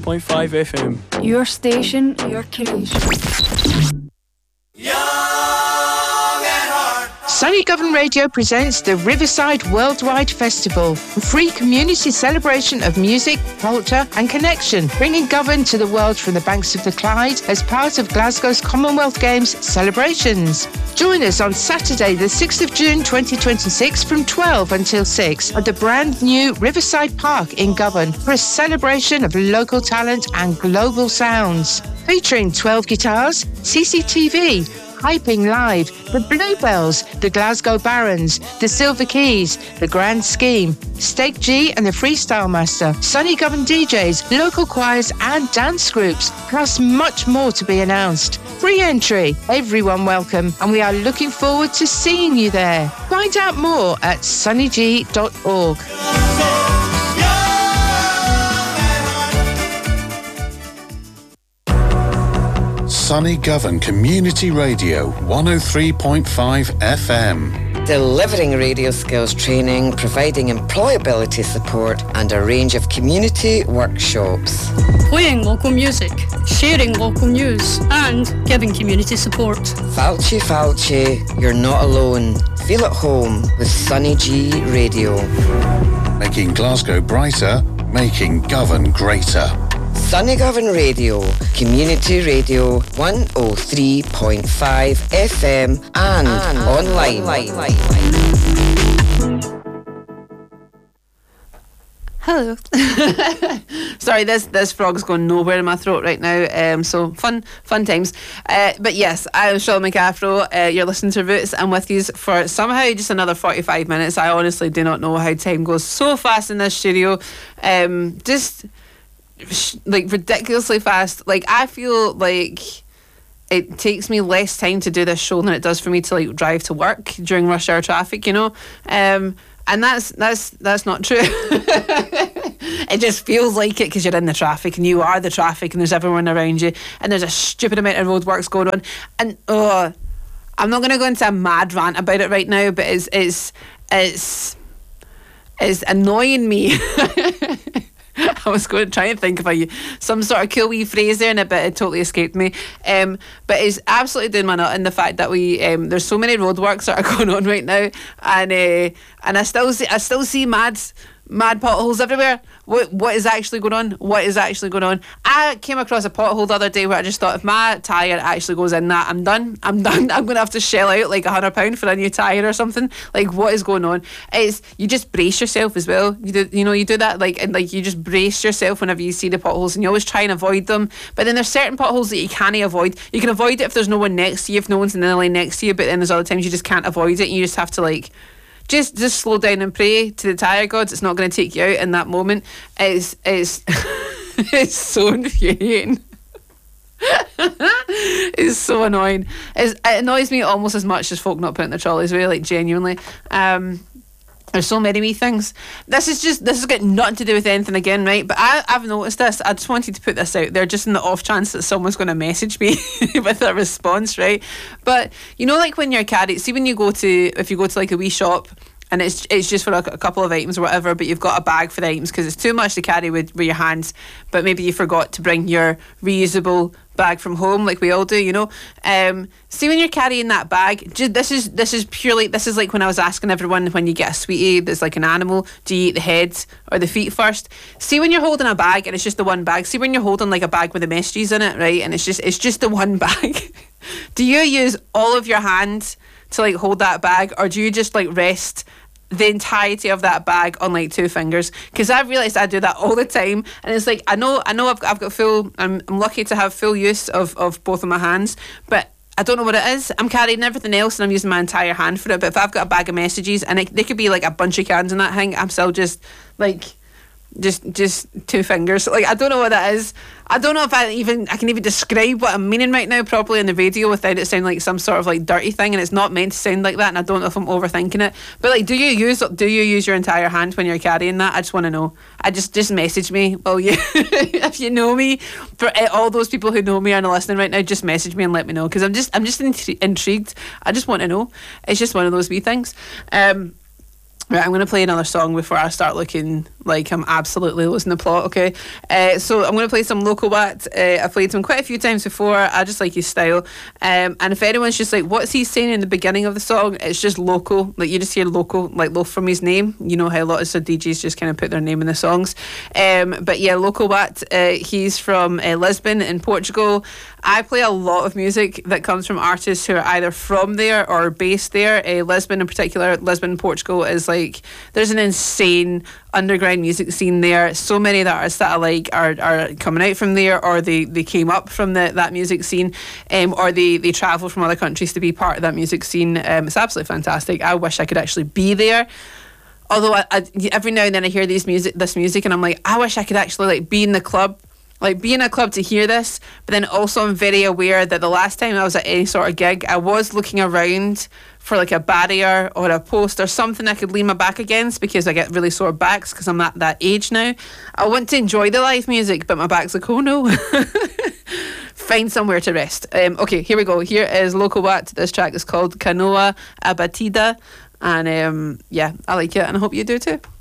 103.5 FM. Your station, your creation. Sunny Govan Radio presents the Riverside Worldwide Festival, a free community celebration of music, culture and connection, bringing Govan to the world from the banks of the Clyde as part of Glasgow's Commonwealth Games celebrations. Join us on Saturday the 6th of June 2026 from 12 until 6 at the brand new Riverside Park in Govan for a celebration of local talent and global sounds. Featuring 12 guitars, CCTV, Hyping Live, the Bluebells, the Glasgow Barons, the Silver Keys, the Grand Scheme, Steak G and the Freestyle Master, Sunny Govan DJs, local choirs and dance groups, plus much more to be announced. Free entry, everyone welcome, and we are looking forward to seeing you there. Find out more at sunnyg.org. Sunny Govan Community Radio 103.5 FM. Delivering radio skills training, providing employability support and a range of community workshops. Playing local music, sharing local news and giving community support. Falchi, you're not alone. Feel at home with Sunny G Radio. Making Glasgow brighter, making Govan greater. Sunny Govan Radio, Community Radio 103.5 FM and online. Hello. Sorry, this frog's going nowhere in my throat right now. So fun times. But yes, I'm Shirley McAfro. You're listening to Roots. I'm with you for somehow just another 45 minutes. I honestly do not know how time goes so fast in this studio. Just like ridiculously fast. Like I feel like it takes me less time to do this show than it does for me to like drive to work during rush hour traffic, you know. And that's not true. It just feels like it because you're in the traffic and you are the traffic and there's everyone around you and there's a stupid amount of roadworks going on. And I'm not going to go into a mad rant about it right now, but it's annoying me. I was going to try and think of some sort of cool wee phrase there, but it totally escaped me. But it's absolutely doing my nut in the fact that we there's so many roadworks that are going on right now, and I still see mad potholes everywhere. What is actually going on? What is actually going on? I came across a pothole the other day where I just thought, if my tyre actually goes in that, I'm done. I'm going to have to shell out like £100 for a new tyre or something. Like, what is going on? It's you just brace yourself as well. You do that and you just brace yourself whenever you see the potholes, and you always try and avoid them. But then there's certain potholes that you can't avoid. You can avoid it if there's no one next to you, if no one's in the lane next to you. But then there's other times you just can't avoid it, and you just have to like. Just slow down and pray to the tyre gods. It's not going to take you out in that moment. It's it's so infuriating. It's so annoying. It annoys me almost as much as folk not putting their trolleys away, like genuinely. There's so many wee things. This has got nothing to do with anything again, right? But I've noticed this. I just wanted to put this out there just in the off chance that someone's going to message me with a response, right? But you know, like when you're carrying, see if you go to like a wee shop and it's just for a couple of items or whatever, but you've got a bag for the items because it's too much to carry with your hands, but maybe you forgot to bring your reusable bag from home like we all do, you know. See when you're carrying that bag, this is like when I was asking everyone, when you get a sweetie that's like an animal, do you eat the head or the feet first? See when you're holding a bag and it's just the one bag. See when you're holding like a bag with the messages in it, right, and it's just the one bag. Do you use all of your hand to like hold that bag, or do you just like rest the entirety of that bag on like two fingers? Because I've realised I do that all the time, and it's like I know I've got full. I'm lucky to have full use of both of my hands, but I don't know what it is. I'm carrying everything else and I'm using my entire hand for it. But if I've got a bag of messages and there could be like a bunch of cans in that thing, I'm still just like just two fingers. Like I don't know what that is. I don't know if I can even describe what I'm meaning right now properly in the radio without it sounding like some sort of like dirty thing, and it's not meant to sound like that, and I don't know if I'm overthinking it. But like, do you use your entire hand when you're carrying that? I just want to know. I just message me. Well, you if you know me, for all those people who know me and are listening right now, just message me and let me know, because I'm just intrigued. I just want to know. It's just one of those wee things. Right, I'm going to play another song before I start looking Like, I'm absolutely losing the plot, okay? So I'm going to play some Local Wat. I've played him quite a few times before. I just like his style. And if anyone's just like, what's he saying in the beginning of the song? It's just local. Like, you just hear local, like loaf from his name. You know how a lot of DJs just kind of put their name in the songs. But yeah, Local Wat, he's from Lisbon in Portugal. I play a lot of music that comes from artists who are either from there or based there. Lisbon in particular, Lisbon, Portugal is like, there's an insane underground music scene there. So many of the artists that I like are coming out from there, or they came up from that music scene, or they travel from other countries to be part of that music scene. It's absolutely fantastic. I wish I could actually be there. Although I every now and then I hear this music and I'm like, I wish I could actually like be in the club. Like, be in a club to hear this, but then also I'm very aware that the last time I was at any sort of gig, I was looking around for like a barrier or a post or something I could lean my back against, because I get really sore backs because I'm at that age now. I want to enjoy the live music, but my back's like, oh no. Find somewhere to rest. Okay, here we go. Here is Local Wat. This track is called Canoa Abatida. And yeah, I like it, and I hope you do too.